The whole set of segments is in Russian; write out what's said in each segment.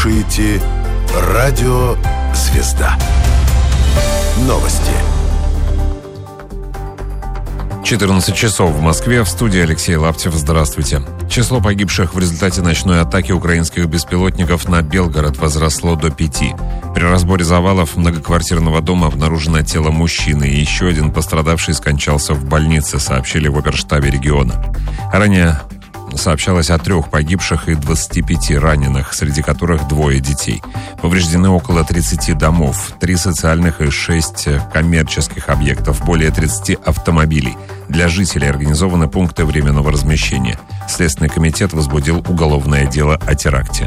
слушаете радио «Звезда». Новости. 14 часов в Москве. В студии Алексей Лаптев. Здравствуйте. Число погибших в результате ночной атаки украинских беспилотников на Белгород возросло до 5. При разборе завалов многоквартирного дома обнаружено тело мужчины, и еще один пострадавший скончался в больнице, сообщили в оперштабе региона. Ранее сообщалось о 3 погибших и 25 раненых, среди которых 2 детей. Повреждены около 30 домов, 3 социальных и 6 коммерческих объектов, более 30 автомобилей. Для жителей организованы пункты временного размещения. Следственный комитет возбудил уголовное дело о теракте.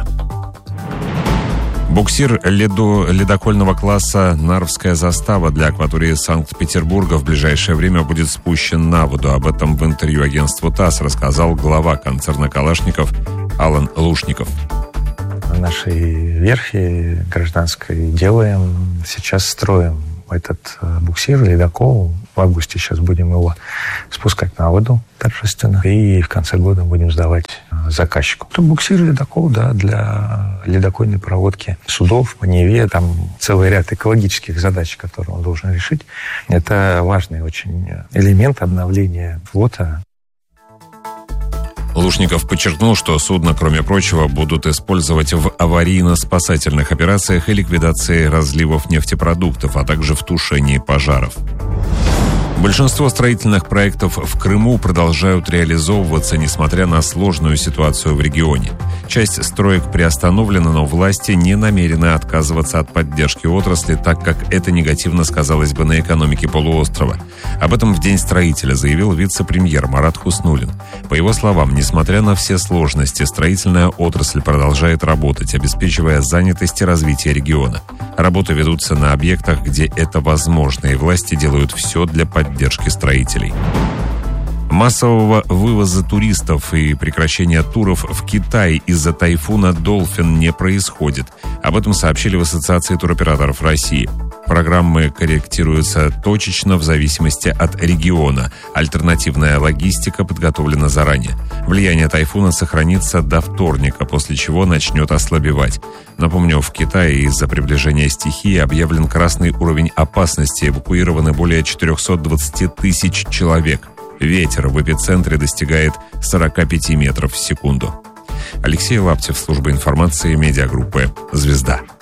Буксир ледокольного класса «Нарвская застава» для акватории Санкт-Петербурга в ближайшее время будет спущен на воду. Об этом в интервью агентству ТАСС рассказал глава концерна «Калашников» Алан Лушников. На нашей верфи гражданской сейчас строим этот буксир, ледокол. В августе сейчас будем его спускать на воду торжественно. И в конце года будем сдавать заказчику. Это буксир, ледокол, для ледокольной проводки судов по Неве. Там целый ряд экологических задач, которые он должен решить. Это важный очень элемент обновления флота. Лушников подчеркнул, что судно, кроме прочего, будут использовать в аварийно-спасательных операциях и ликвидации разливов нефтепродуктов, а также в тушении пожаров. Большинство строительных проектов в Крыму продолжают реализовываться, несмотря на сложную ситуацию в регионе. Часть строек приостановлена, но власти не намерены отказываться от поддержки отрасли, так как это негативно сказалось бы на экономике полуострова. Об этом в День строителя заявил вице-премьер Марат Хуснуллин. По его словам, несмотря на все сложности, строительная отрасль продолжает работать, обеспечивая занятость и развитие региона. Работы ведутся на объектах, где это возможно, и власти делают все для поддержки строителей. Массового вывоза туристов и прекращения туров в Китай из-за тайфуна «Долфин» не происходит. Об этом сообщили в Ассоциации туроператоров России. Программы корректируются точечно в зависимости от региона. Альтернативная логистика подготовлена заранее. Влияние тайфуна сохранится до вторника, после чего начнет ослабевать. Напомню, в Китае из-за приближения стихии объявлен красный уровень опасности. Эвакуированы более 420 тысяч человек. Ветер в эпицентре достигает 45 метров в секунду. Алексей Лаптев, служба информации, медиагруппы «Звезда».